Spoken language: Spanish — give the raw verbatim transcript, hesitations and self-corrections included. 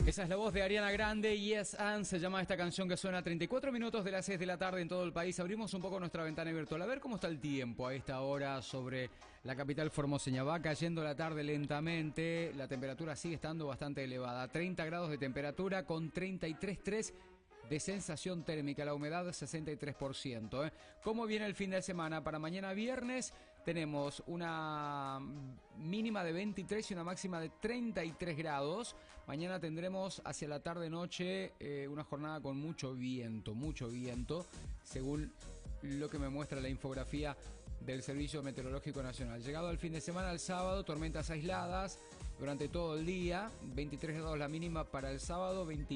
Esa es la voz de Ariana Grande, Yes and se llama esta canción que suena a treinta y cuatro minutos de las seis de la tarde en todo el país. Abrimos un poco nuestra ventana virtual a ver cómo está el tiempo a esta hora sobre la capital formoseña. Va cayendo la tarde lentamente, la temperatura sigue estando bastante elevada. treinta grados de temperatura con treinta y tres coma tres de sensación térmica, la humedad sesenta y tres por ciento. ¿eh? ¿Cómo viene el fin de semana? Para mañana viernes tenemos una mínima de veintitrés y una máxima de treinta y tres grados. Mañana tendremos hacia la tarde-noche eh, una jornada con mucho viento, mucho viento, según lo que me muestra la infografía del Servicio Meteorológico Nacional. Llegado al fin de semana, el sábado, tormentas aisladas durante todo el día, veintitrés grados la mínima para el sábado, veinte